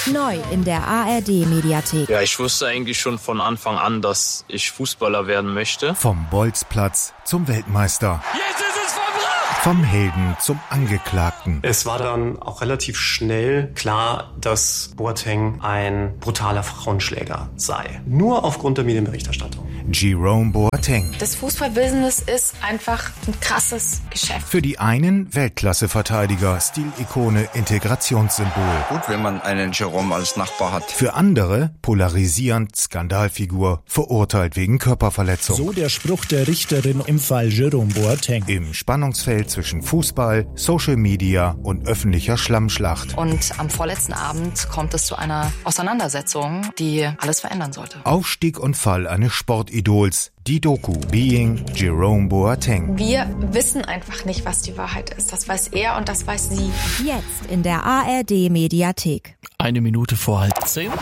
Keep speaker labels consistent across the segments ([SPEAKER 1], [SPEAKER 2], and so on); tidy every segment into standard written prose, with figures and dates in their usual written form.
[SPEAKER 1] Neu in der ARD-Mediathek.
[SPEAKER 2] Ja, ich wusste eigentlich schon von Anfang an, dass ich Fußballer werden möchte.
[SPEAKER 3] Vom Bolzplatz zum Weltmeister.
[SPEAKER 4] Jetzt ist es vollbracht!
[SPEAKER 3] Vom Helden zum Angeklagten.
[SPEAKER 5] Es war dann auch relativ schnell klar, dass Boateng ein brutaler Frauenschläger sei. Nur aufgrund der Medienberichterstattung.
[SPEAKER 3] Jerome Boateng.
[SPEAKER 6] Das Fußballbusiness ist einfach ein krasses Geschäft.
[SPEAKER 3] Für die einen Weltklasse-Verteidiger, Stilikone, Integrationssymbol.
[SPEAKER 7] Gut, wenn man einen Jerome als Nachbar hat.
[SPEAKER 3] Für andere polarisierend, Skandalfigur, verurteilt wegen Körperverletzung.
[SPEAKER 8] So der Spruch der Richterin im Fall Jerome Boateng.
[SPEAKER 3] Im Spannungsfeld zwischen Fußball, Social Media und öffentlicher Schlammschlacht.
[SPEAKER 6] Und am vorletzten Abend kommt es zu einer Auseinandersetzung, die alles verändern sollte.
[SPEAKER 3] Aufstieg und Fall eines Sportidols. Die Doku Being Jerome Boateng.
[SPEAKER 9] Wir wissen einfach nicht, was die Wahrheit ist. Das weiß er und das weiß sie.
[SPEAKER 1] Jetzt in der ARD-Mediathek.
[SPEAKER 4] 1 vor 9:30.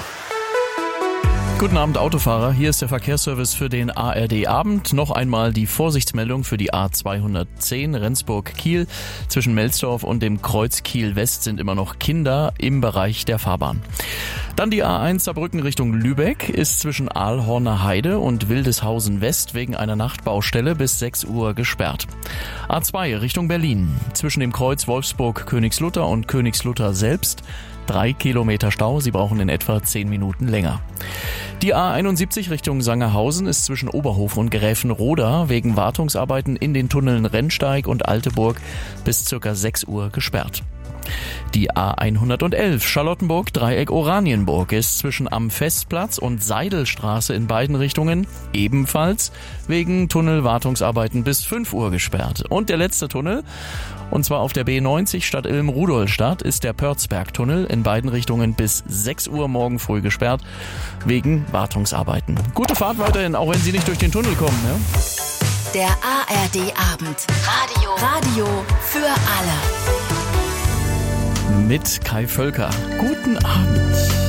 [SPEAKER 4] Guten Abend, Autofahrer. Hier ist der Verkehrsservice für den ARD-Abend. Noch einmal die Vorsichtsmeldung für die A210 Rendsburg-Kiel. Zwischen Melsdorf und dem Kreuz Kiel-West sind immer noch Kinder im Bereich der Fahrbahn. Dann die A1 Saarbrücken Richtung Lübeck ist zwischen Aalhorner Heide und Wildeshausen West wegen einer Nachtbaustelle bis 6 Uhr gesperrt. A2 Richtung Berlin. Zwischen dem Kreuz Wolfsburg-Königslutter und Königslutter selbst 3 Kilometer Stau, Sie brauchen in etwa 10 Minuten länger. Die A71 Richtung Sangerhausen ist zwischen Oberhof und Gräfenroda wegen Wartungsarbeiten in den Tunneln Rennsteig und Alteburg bis ca. 6 Uhr gesperrt. Die A111 Charlottenburg-Dreieck Oranienburg ist zwischen Am Festplatz und Seidelstraße in beiden Richtungen ebenfalls wegen Tunnelwartungsarbeiten bis 5 Uhr gesperrt. Und der letzte Tunnel, und zwar auf der B90 Stadt Ilm-Rudolstadt, ist der Pörzbergtunnel in beiden Richtungen bis 6 Uhr morgen früh gesperrt wegen Wartungsarbeiten. Gute Fahrt weiterhin, auch wenn Sie nicht durch den Tunnel kommen. Ja?
[SPEAKER 1] Der ARD-Abend. Radio für alle.
[SPEAKER 4] Mit Kai Völker. Guten Abend.